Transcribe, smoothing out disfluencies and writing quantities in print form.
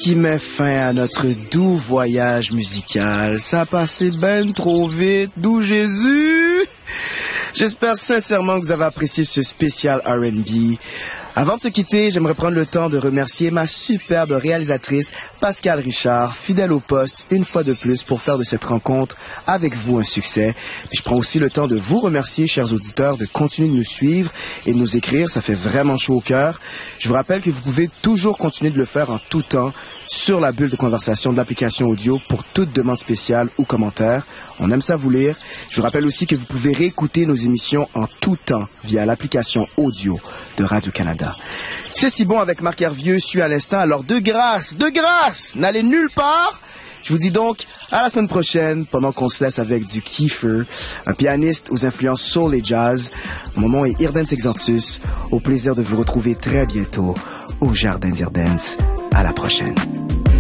qui met fin à notre doux voyage musical. Ça a passé ben trop vite, doux Jésus. J'espère sincèrement que vous avez apprécié ce spécial R&B. Avant de se quitter, j'aimerais prendre le temps de remercier ma superbe réalisatrice, Pascal Richard, fidèle au poste, une fois de plus, pour faire de cette rencontre avec vous un succès. Puis je prends aussi le temps de vous remercier, chers auditeurs, de continuer de nous suivre et de nous écrire. Ça fait vraiment chaud au cœur. Je vous rappelle que vous pouvez toujours continuer de le faire en tout temps sur la bulle de conversation de l'application audio pour toute demande spéciale ou commentaire. On aime ça vous lire. Je vous rappelle aussi que vous pouvez réécouter nos émissions en tout temps via l'application audio de Radio-Canada. C'est si bon avec Marc Hervieux, suis à l'instant. Alors de grâce, n'allez nulle part. Je vous dis donc à la semaine prochaine pendant qu'on se laisse avec du Kiefer, un pianiste aux influences soul et jazz. Mon nom est Irdens Exantus. Au plaisir de vous retrouver très bientôt au Jardin d'Irdens. À la prochaine.